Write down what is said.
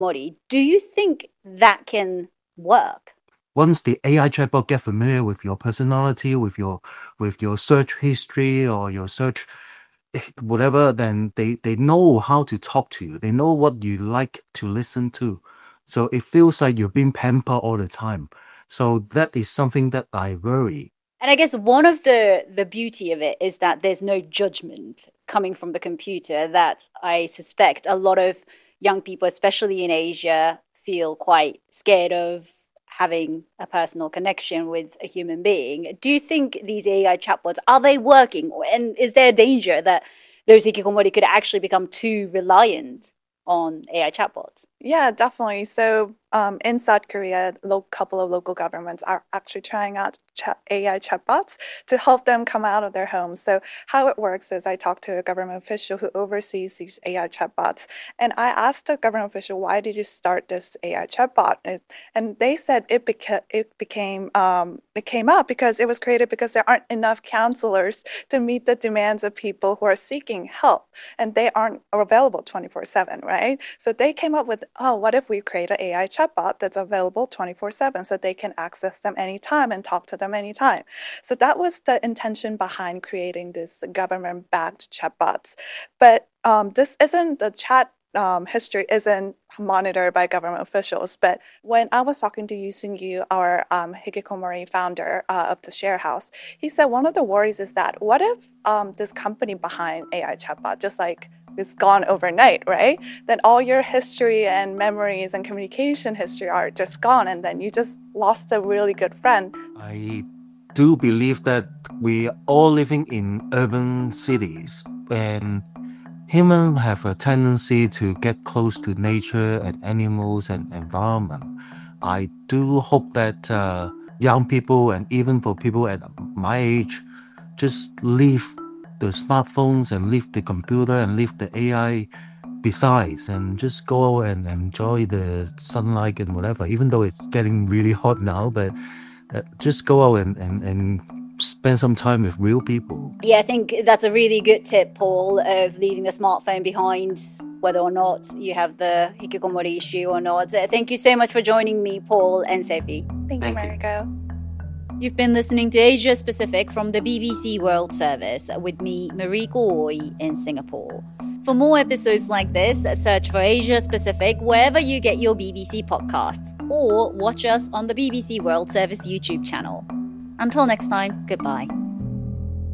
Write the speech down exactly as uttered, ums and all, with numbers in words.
Mori, do you think that can work? Once the A I chatbot get familiar with your personality, with your with your search history or your search whatever, then they, they know how to talk to you. They know what you like to listen to. So it feels like you're being pampered all the time. So that is something that I worry. And I guess one of the the beauty of it is that there's no judgment coming from the computer that I suspect a lot of young people, especially in Asia, feel quite scared of having a personal connection with a human being. Do you think these A I chatbots are they working? And is there a danger that those hikikomori could actually become too reliant on A I chatbots? Yeah, definitely. So um, in South Korea, a couple of local governments are actually trying out chat, A I chatbots to help them come out of their homes. So how it works is I talked to a government official who oversees these A I chatbots, and I asked the government official, why did you start this A I chatbot? And they said it, beca- it became um, it came up because it was created because there aren't enough counselors to meet the demands of people who are seeking help, and they aren't available twenty-four seven, right? So they came up with, oh, what if we create an A I chatbot that's available twenty-four seven so they can access them anytime and talk to them anytime. So that was the intention behind creating this government-backed chatbots. But um, this isn't the chat um, history isn't monitored by government officials. But when I was talking to Yu Sung Yu, our um, Hikikomori founder uh, of the Share House, he said one of the worries is that what if um, this company behind A I chatbot, just like is gone overnight, right? Then all your history and memories and communication history are just gone, and then you just lost a really good friend. I do believe that we are all living in urban cities, and humans have a tendency to get close to nature and animals and environment. I do hope that uh, young people and even for people at my age just leave the smartphones and leave the computer and leave the A I besides and just go and enjoy the sunlight and whatever, even though it's getting really hot now, but uh, just go out and, and, and spend some time with real people. Yeah, I think that's a really good tip, Paul, of leaving the smartphone behind, whether or not you have the hikikomori issue or not. Thank you so much for joining me, Paul and Sophie. Thank, Thank you, Mariko. You've been listening to Asia Pacific from the B B C World Service with me, Mariko Oi, in Singapore. For more episodes like this, search for Asia Pacific wherever you get your B B C podcasts, or watch us on the B B C World Service YouTube channel. Until next time, goodbye.